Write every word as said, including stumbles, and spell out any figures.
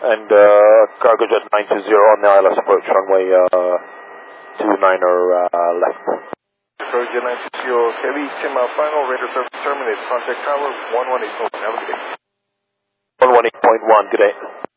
And uh, cargo jet nine two zero on the I L S approach, runway uh, two niner uh, left. Cargo jet nine two zero, heavy sim uh, final, radar service terminated, contact tower one one eight point one, have a good day. one one eight point one, good day.